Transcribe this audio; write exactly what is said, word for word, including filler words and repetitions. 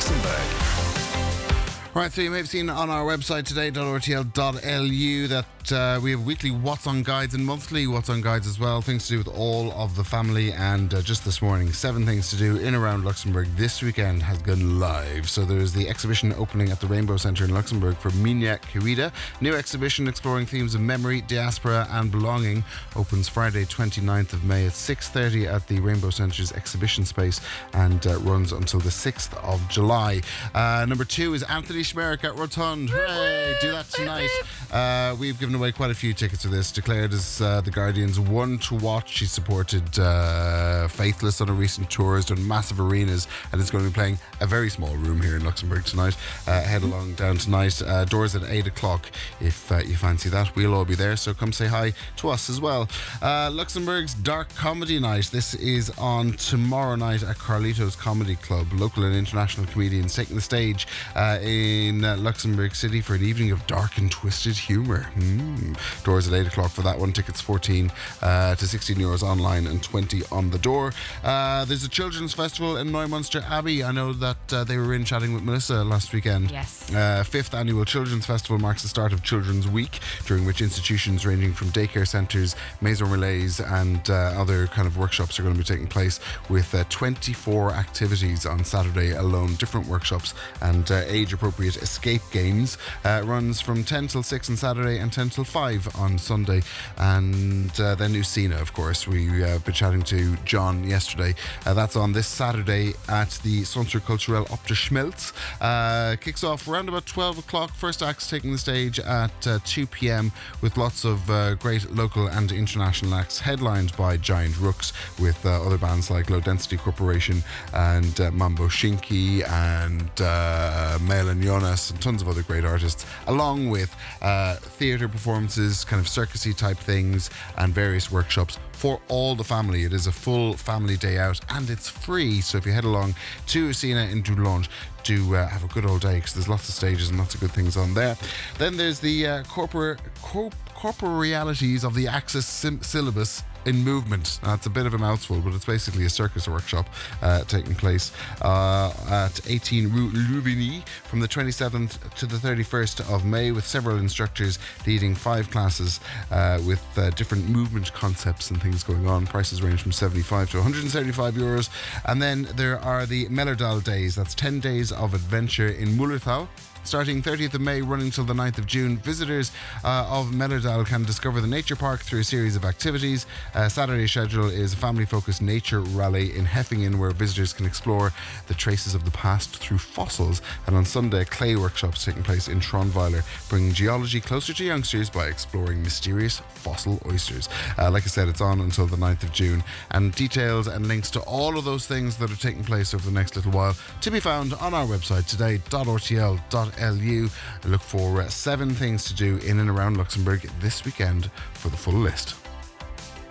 Luxembourg. Right, so you may have seen on our website today, r t l dot l u, that uh, we have weekly What's On Guides and monthly What's On Guides as well. Things to do with all of the family. And uh, just this morning, seven things to do in around Luxembourg this weekend has gone live. So there's the exhibition opening at the Rainbow Centre in Luxembourg for Minya Querida. New exhibition exploring themes of memory, diaspora and belonging opens Friday twenty-ninth of May at six thirty at the Rainbow Centre's exhibition space and uh, runs until the sixth of July. Uh, number two is Anthony Schmerich at Rotund. Hooray! Do that tonight. Uh, we've given away quite a few tickets to this. Declared as uh, the Guardian's one to watch. She supported uh, Faithless on a recent tour, has done massive arenas, and is going to be playing a very small room here in Luxembourg tonight. Uh, head along down tonight. Uh, doors at eight o'clock if uh, you fancy that. We'll all be there, so come say hi to us as well. Uh, Luxembourg's Dark Comedy Night. This is on tomorrow night at Carlito's Comedy Club. Local and international comedians taking the stage uh, in in uh, Luxembourg City for an evening of dark and twisted humour. Mm. Doors at eight o'clock for that one. Tickets fourteen uh, to sixteen euros online and twenty on the door. Uh, there's a children's festival in Neumünster Abbey. I know that uh, they were in chatting with Melissa last weekend. Yes. Uh, fifth annual Children's Festival marks the start of Children's Week, during which institutions ranging from daycare centres, maison relays and uh, other kind of workshops are going to be taking place, with uh, twenty-four activities on Saturday alone. Different workshops and uh, age-appropriate escape games. Uh, runs from ten till six on Saturday and ten till five on Sunday. And uh, then Usina, of course. We uh, been chatting to John yesterday. Uh, that's on this Saturday at the Centre Culturel Op de Schmelz. Uh, kicks off around about twelve o'clock. First acts taking the stage at uh, two p.m. with lots of uh, great local and international acts, headlined by Giant Rooks, with uh, other bands like Low Density Corporation and uh, Mambo Shinky and uh, Mel and Jonas and tons of other great artists, along with uh, theatre performances, kind of circusy type things, and various workshops for all the family. It is a full family day out and it's free. So if you head along to Usina in Doulange, do uh, have a good old day, because there's lots of stages and lots of good things on there. Then there's the uh, corpor- corp- corporealities of the Axis sim- syllabus in movement. Now, it's a bit of a mouthful, but it's basically a circus workshop uh, taking place uh, at eighteen Rue Louvigny from the twenty-seventh to the thirty-first of May, with several instructors leading five classes uh, with uh, different movement concepts and things going on. Prices range from seventy-five to one hundred seventy-five euros. And then there are the Mellerdal Days. That's ten days of adventure in Mullerthal. Starting thirtieth of May, running till the ninth of June, visitors uh, of Mellerdal can discover the nature park through a series of activities. Uh, Saturday's schedule is a family-focused nature rally in Heffingen, where visitors can explore the traces of the past through fossils. And on Sunday, clay workshops taking place in Tronweiler, bringing geology closer to youngsters by exploring mysterious fossil oysters. Uh, like I said, it's on until the ninth of June. And details and links to all of those things that are taking place over the next little while to be found on our website today, r t l dot l u. Look for uh, seven things to do in and around Luxembourg this weekend for the full list.